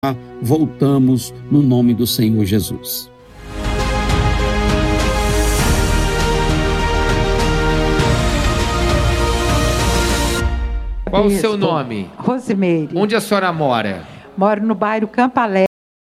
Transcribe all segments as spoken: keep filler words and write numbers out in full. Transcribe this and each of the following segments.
Voltamos no nome do Senhor Jesus. Qual o seu nome? Rosimeire. Onde a senhora mora? Moro no bairro Campo Alegre.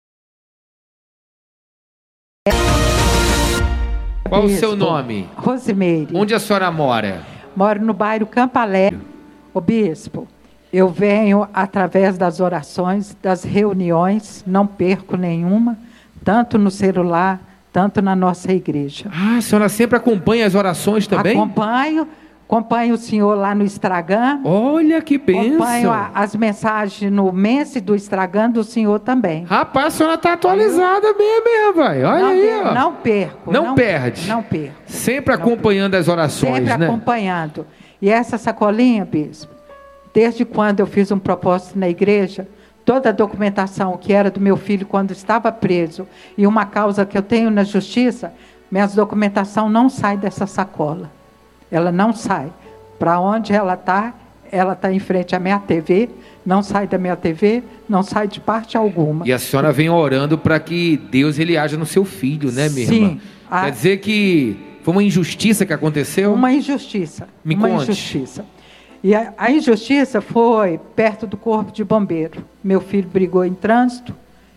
Qual o seu nome? Rosimeire. Onde a senhora mora? Moro no bairro Campo Alegre. Ô bispo, eu venho através das orações, das reuniões, não perco nenhuma, tanto no celular, tanto na nossa igreja. Ah, a senhora sempre acompanha as orações também? Acompanho. Acompanho o senhor lá no Instagram. Olha que bênção. Acompanho a, as mensagens no Mense do Instagram do senhor também. Rapaz, a senhora está atualizada mesmo, hein, rapaz? Olha não, aí, ó. Não perco. Não, não perde. Não perco. Sempre acompanhando as orações, Sempre né? Sempre acompanhando. E essa sacolinha, bispo, desde quando eu fiz um propósito na igreja, toda a documentação que era do meu filho quando estava preso e uma causa que eu tenho na justiça, minha documentação não sai dessa sacola. Ela não sai. Para onde ela está, ela está em frente à minha T V, não sai da minha T V, não sai de parte alguma. E a senhora vem orando para que Deus ele haja no seu filho, né, minha Sim, irmã? a... Quer dizer que foi uma injustiça que aconteceu? Uma injustiça. Me uma conte. injustiça. E a, a injustiça foi perto do corpo de bombeiro. Meu filho brigou em trânsito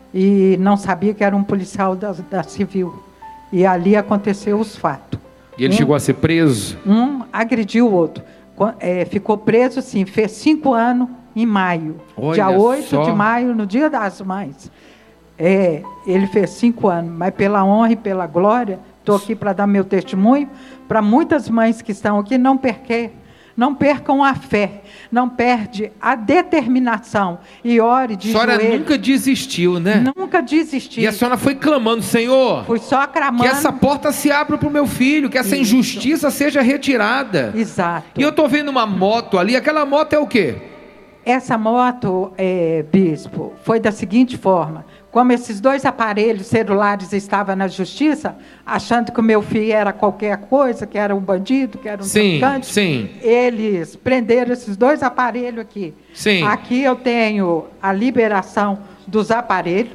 e não sabia que era um policial da, da civil. E ali aconteceu os fatos. E ele um, chegou a ser preso? Um agrediu o outro. É, ficou preso, sim, fez cinco anos em maio. Olha dia oito só. de maio, no Dia das Mães. É, ele fez cinco anos, mas pela honra e pela glória, estou aqui para dar meu testemunho, para muitas mães que estão aqui, não perquer, não percam a fé, não perde a determinação e ore de joelho. A senhora nunca desistiu, né? Nunca desisti. E a senhora foi clamando, Senhor, fui só clamando, que essa porta se abra para o meu filho, que essa Isso. injustiça seja retirada. Exato. E eu estou vendo uma moto ali, aquela moto é o quê? Essa moto, é, bispo, foi da seguinte forma: como esses dois aparelhos celulares estavam na justiça, achando que o meu filho era qualquer coisa, que era um bandido, que era um sim, traficante, sim. eles prenderam esses dois aparelhos aqui. Sim. Aqui eu tenho a liberação dos aparelhos,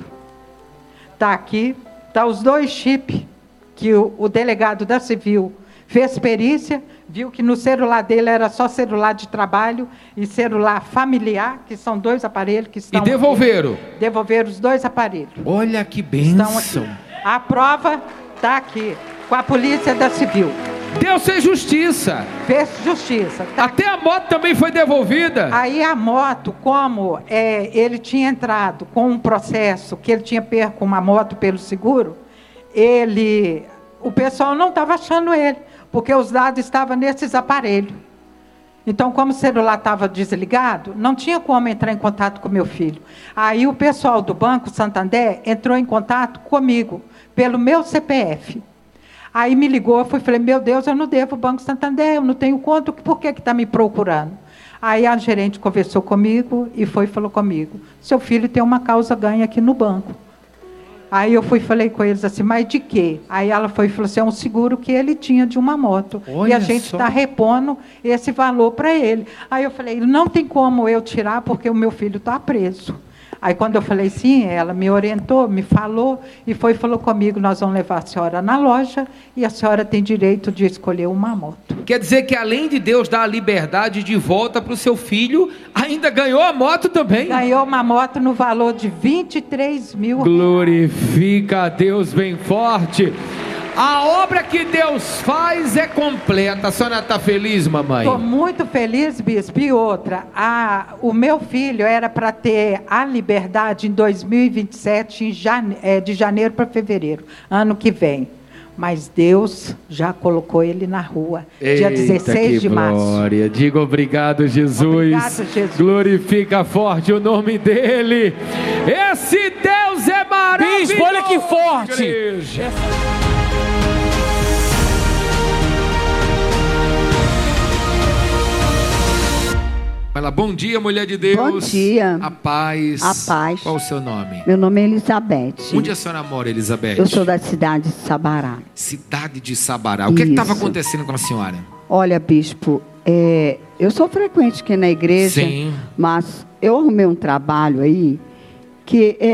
está aqui, está os dois chips que o, o delegado da Civil fez perícia, viu que no celular dele era só celular de trabalho e celular familiar, que são dois aparelhos que estão... E devolveram? Aqui. Devolveram os dois aparelhos. Olha que bênção. A prova está aqui, com a Polícia da Civil. Deus fez justiça. Fez justiça. Tá. Até a moto também foi devolvida. Aí a moto, como é, ele tinha entrado com um processo, que ele tinha perco uma moto pelo seguro, ele... o pessoal não estava achando ele, porque os dados estavam nesses aparelhos. Então, como o celular estava desligado, não tinha como entrar em contato com meu filho. Aí o pessoal do Banco Santander entrou em contato comigo, pelo meu C P F. Aí me ligou, eu fui, falei, meu Deus, eu não devo o Banco Santander, eu não tenho conta, por que está me procurando? Aí a gerente conversou comigo e foi e falou comigo, seu filho tem uma causa ganha aqui no banco. Aí eu fui e falei com eles assim, mas de quê? Aí ela foi e falou assim, é um seguro que ele tinha de uma moto. Olha e a gente está repondo esse valor para ele. Aí eu falei, não tem como eu tirar porque o meu filho está preso. Aí quando eu falei sim, ela me orientou, me falou, e foi e falou comigo, nós vamos levar a senhora na loja e a senhora tem direito de escolher uma moto. Quer dizer que além de Deus dar a liberdade de volta para o seu filho, ainda ganhou a moto também? Ganhou uma moto no valor de vinte e três mil reais. Glorifica a Deus bem forte. A obra que Deus faz é completa. A senhora está feliz, mamãe? Estou muito feliz, bispo. E outra, a, o meu filho era para ter a liberdade em dois mil e vinte e sete, em jane, é, de janeiro para fevereiro, ano que vem. Mas Deus já colocou ele na rua, Eita, dia dezesseis de março. Glória. Diga obrigado, Jesus. Obrigado, Jesus. Glorifica forte o nome dele. Esse Deus é maravilhoso. Bispo, olha que forte. Igreja. Fala, bom dia, mulher de Deus. Bom dia. A paz. A paz. Qual o seu nome? Meu nome é Elizabeth. Onde a senhora mora, Elizabeth? Eu sou da cidade de Sabará. Cidade de Sabará. O que estava acontecendo com a senhora? Olha, bispo, é, eu sou frequente aqui na igreja, Sim. mas eu arrumei um trabalho aí que é